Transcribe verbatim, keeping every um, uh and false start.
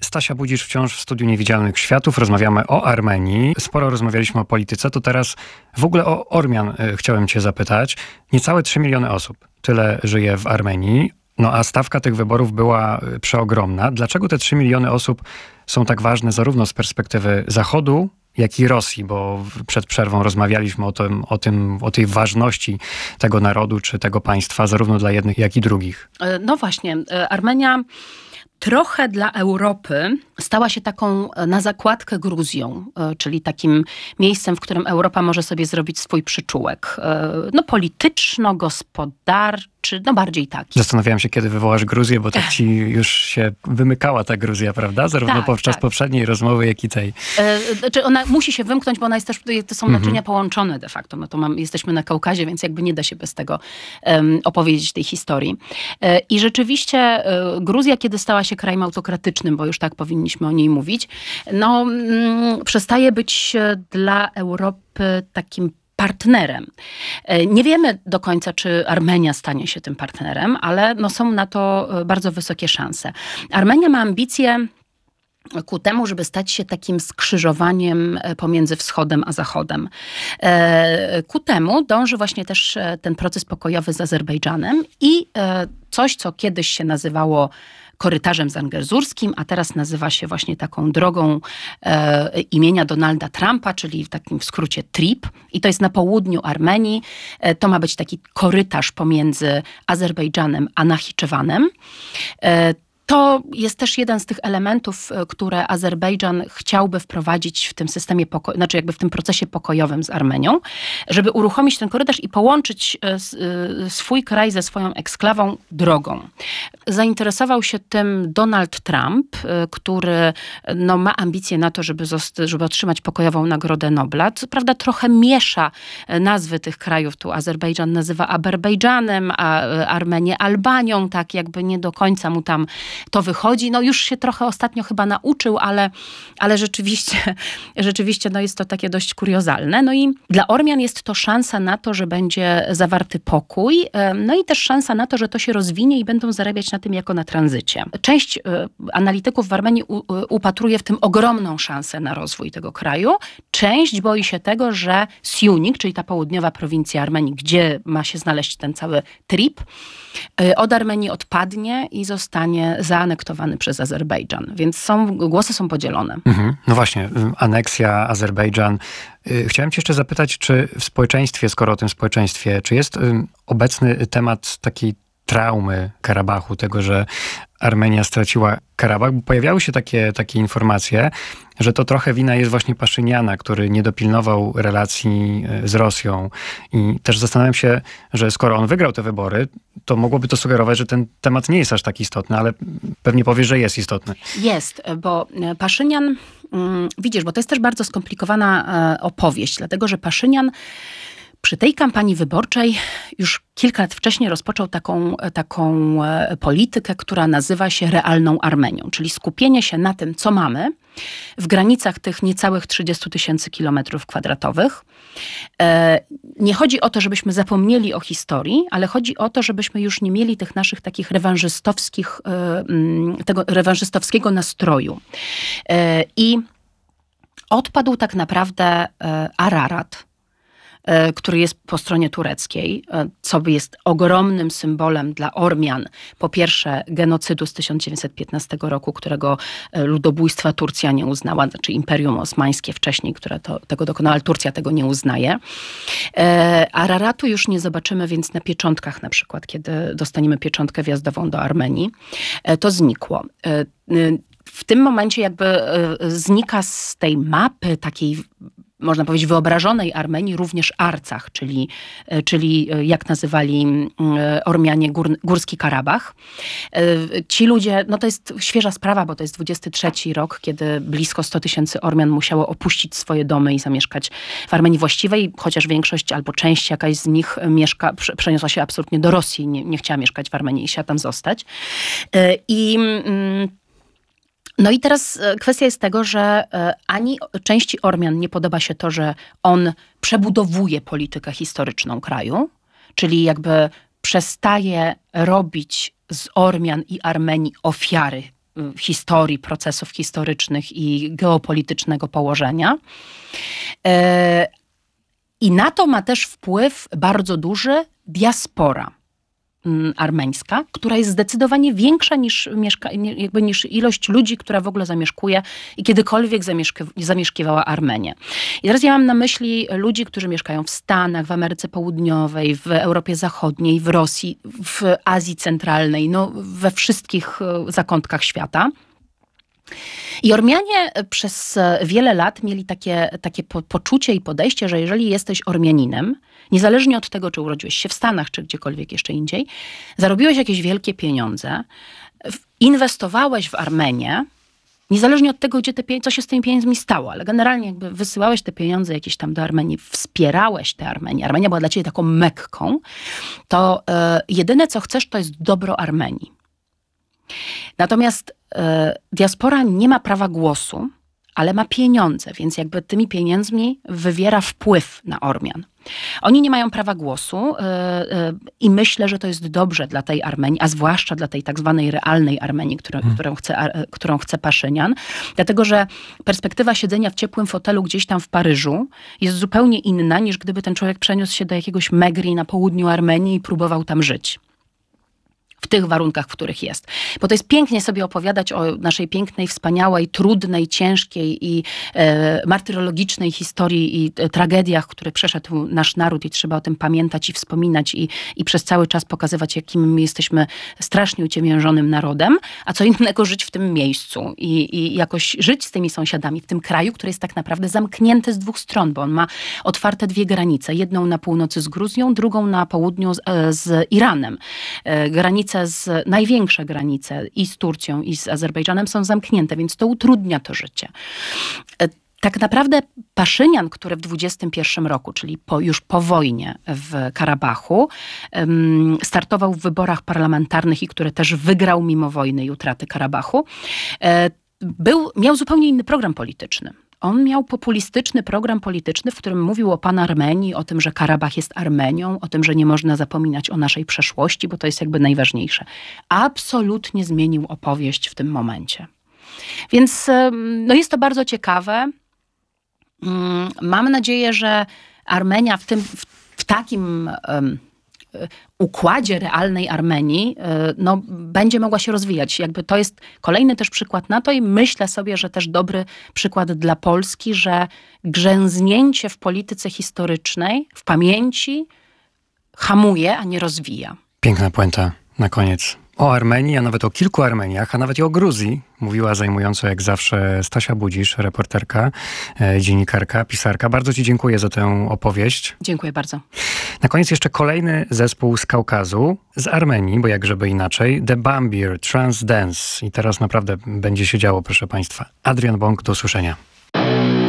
Stasia Budzisz wciąż w Studiu Niewidzialnych Światów. Rozmawiamy o Armenii. Sporo rozmawialiśmy o polityce, to teraz w ogóle o Ormian y, chciałem cię zapytać. Niecałe trzy miliony osób, tyle żyje w Armenii. No a stawka tych wyborów była przeogromna. Dlaczego te trzy miliony osób są tak ważne zarówno z perspektywy Zachodu, jak i Rosji? Bo przed przerwą rozmawialiśmy o tym, o tym, o tej ważności tego narodu czy tego państwa, zarówno dla jednych, jak i drugich. No właśnie, Armenia trochę dla Europy stała się taką na zakładkę Gruzją, czyli takim miejscem, w którym Europa może sobie zrobić swój przyczółek. No polityczno-gospodarczy, no bardziej taki. Zastanawiałem się, kiedy wywołasz Gruzję, bo tak ci już się wymykała ta Gruzja, prawda? Zarówno tak, podczas tak. poprzedniej rozmowy, jak i tej. E, znaczy ona musi się wymknąć, bo ona jest też, to są Mhm. naczynia połączone de facto. No to mam, jesteśmy na Kaukazie, więc jakby nie da się bez tego um, opowiedzieć tej historii. E, I rzeczywiście e, Gruzja, kiedy stała się krajem autokratycznym, bo już tak powinniśmy o niej mówić, no mm, przestaje być dla Europy takim partnerem. Nie wiemy do końca, czy Armenia stanie się tym partnerem, ale no są na to bardzo wysokie szanse. Armenia ma ambicje ku temu, żeby stać się takim skrzyżowaniem pomiędzy wschodem a zachodem. Ku temu dąży właśnie też ten proces pokojowy z Azerbejdżanem i coś, co kiedyś się nazywało korytarzem zangerzurskim, a teraz nazywa się właśnie taką drogą e, imienia Donalda Trumpa, czyli w takim w skrócie TRIP. I to jest na południu Armenii. E, to ma być taki korytarz pomiędzy Azerbejdżanem a Nachiczewanem. E, To jest też jeden z tych elementów, które Azerbejdżan chciałby wprowadzić w tym systemie, poko- znaczy jakby w tym procesie pokojowym z Armenią, żeby uruchomić ten korytarz i połączyć swój kraj ze swoją eksklawą drogą. Zainteresował się tym Donald Trump, który no, ma ambicje na to, żeby, zost- żeby otrzymać pokojową Nagrodę Nobla. Co prawda trochę miesza nazwy tych krajów. Tu Azerbejdżan nazywa Aberbejdzjanem, a Armenię Albanią, tak jakby nie do końca mu tam to wychodzi. No już się trochę ostatnio chyba nauczył, ale, ale rzeczywiście, rzeczywiście no jest to takie dość kuriozalne. No i dla Ormian jest to szansa na to, że będzie zawarty pokój, no i też szansa na to, że to się rozwinie i będą zarabiać na tym jako na tranzycie. Część analityków w Armenii upatruje w tym ogromną szansę na rozwój tego kraju. Część boi się tego, że Siunik, czyli ta południowa prowincja Armenii, gdzie ma się znaleźć ten cały trip, od Armenii odpadnie i zostanie zaanektowany przez Azerbejdżan. Więc są, głosy są podzielone. Mhm. No właśnie, aneksja, Azerbejdżan. Chciałem cię jeszcze zapytać, czy w społeczeństwie, skoro o tym społeczeństwie, czy jest obecny temat takiej traumy Karabachu, tego, że Armenia straciła Karabach, bo pojawiały się takie, takie informacje, że to trochę wina jest właśnie Paszyniana, który nie dopilnował relacji z Rosją. I też zastanawiam się, że skoro on wygrał te wybory, to mogłoby to sugerować, że ten temat nie jest aż tak istotny, ale pewnie powiesz, że jest istotny. Jest, bo Paszynian, widzisz, bo to jest też bardzo skomplikowana opowieść, dlatego że Paszynian przy tej kampanii wyborczej już kilka lat wcześniej rozpoczął taką, taką politykę, która nazywa się realną Armenią, czyli skupienie się na tym, co mamy w granicach tych niecałych trzydziestu tysięcy kilometrów kwadratowych. Nie chodzi o to, żebyśmy zapomnieli o historii, ale chodzi o to, żebyśmy już nie mieli tych naszych takich rewanżystowskich, tego rewanżystowskiego nastroju. I odpadł tak naprawdę Ararat, który jest po stronie tureckiej, co jest ogromnym symbolem dla Ormian. Po pierwsze genocydu z tysiąc dziewięćset piętnastego roku, którego ludobójstwa Turcja nie uznała, znaczy Imperium Osmańskie wcześniej, które to, tego dokonało, ale Turcja tego nie uznaje. Araratu już nie zobaczymy więc na pieczątkach na przykład, kiedy dostaniemy pieczątkę wjazdową do Armenii. To znikło. W tym momencie jakby znika z tej mapy takiej, można powiedzieć, wyobrażonej Armenii również Arcach, czyli, czyli jak nazywali Ormianie gór, Górski Karabach. Ci ludzie, no to jest świeża sprawa, bo to jest dwudziesty trzeci rok, kiedy blisko sto tysięcy Ormian musiało opuścić swoje domy i zamieszkać w Armenii właściwej, chociaż większość albo część jakaś z nich mieszka, przeniosła się absolutnie do Rosji, nie, nie chciała mieszkać w Armenii i chciała tam zostać. I No i teraz kwestia jest tego, że ani części Ormian nie podoba się to, że on przebudowuje politykę historyczną kraju, czyli jakby przestaje robić z Ormian i Armenii ofiary historii, procesów historycznych i geopolitycznego położenia. I na to ma też wpływ bardzo duży diaspora armeńska, która jest zdecydowanie większa niż, mieszka, jakby niż ilość ludzi, która w ogóle zamieszkuje i kiedykolwiek zamieszki, zamieszkiwała Armenię. I teraz ja mam na myśli ludzi, którzy mieszkają w Stanach, w Ameryce Południowej, w Europie Zachodniej, w Rosji, w Azji Centralnej, no we wszystkich zakątkach świata. I Ormianie przez wiele lat mieli takie, takie po, poczucie i podejście, że jeżeli jesteś Ormianinem, niezależnie od tego, czy urodziłeś się w Stanach, czy gdziekolwiek jeszcze indziej, zarobiłeś jakieś wielkie pieniądze, inwestowałeś w Armenię, niezależnie od tego, gdzie te pieniądze, co się z tymi pieniędzmi stało, ale generalnie jakby wysyłałeś te pieniądze jakieś tam do Armenii, wspierałeś tę Armenię, Armenia była dla ciebie taką Mekką, to y, jedyne, co chcesz, to jest dobro Armenii. Natomiast y, diaspora nie ma prawa głosu, ale ma pieniądze, więc jakby tymi pieniędzmi wywiera wpływ na Ormian. Oni nie mają prawa głosu yy, yy, i myślę, że to jest dobrze dla tej Armenii, a zwłaszcza dla tej tak zwanej realnej Armenii, którą, hmm. którą, chce, a, którą chce Paszynian, dlatego że perspektywa siedzenia w ciepłym fotelu gdzieś tam w Paryżu jest zupełnie inna, niż gdyby ten człowiek przeniósł się do jakiegoś Megri na południu Armenii i próbował tam żyć. W tych warunkach, w których jest. Bo to jest pięknie sobie opowiadać o naszej pięknej, wspaniałej, trudnej, ciężkiej i e, martyrologicznej historii i e, tragediach, które przeszedł nasz naród i trzeba o tym pamiętać i wspominać i, i przez cały czas pokazywać, jakim my jesteśmy strasznie uciemiężonym narodem, a co innego żyć w tym miejscu i, i jakoś żyć z tymi sąsiadami w tym kraju, który jest tak naprawdę zamknięty z dwóch stron, bo on ma otwarte dwie granice. Jedną na północy z Gruzją, drugą na południu z, e, z Iranem. E, granice Z, największe granice i z Turcją, i z Azerbejdżanem są zamknięte, więc to utrudnia to życie. Tak naprawdę Paszynian, który w dwudziestym pierwszym roku, czyli po, już po wojnie w Karabachu, um, startował w wyborach parlamentarnych i który też wygrał mimo wojny i utraty Karabachu, e, był, miał zupełnie inny program polityczny. On miał populistyczny program polityczny, w którym mówił o Panarmenii, o tym, że Karabach jest Armenią, o tym, że nie można zapominać o naszej przeszłości, bo to jest jakby najważniejsze. Absolutnie zmienił opowieść w tym momencie. Więc no jest to bardzo ciekawe. Mam nadzieję, że Armenia w tym, w, w takim um, układzie realnej Armenii no, będzie mogła się rozwijać. Jakby to jest kolejny też przykład na to i myślę sobie, że też dobry przykład dla Polski, że grzęznięcie w polityce historycznej, w pamięci hamuje, a nie rozwija. Piękna puenta na koniec. O Armenii, a nawet o kilku Armeniach, a nawet i o Gruzji mówiła zajmująco jak zawsze Stasia Budzisz, reporterka, e, dziennikarka, pisarka. Bardzo ci dziękuję za tę opowieść. Dziękuję bardzo. Na koniec jeszcze kolejny zespół z Kaukazu, z Armenii, bo jak żeby inaczej, The Bambir, Trance Dance. I teraz naprawdę będzie się działo, proszę państwa. Adrian Bąk, do usłyszenia.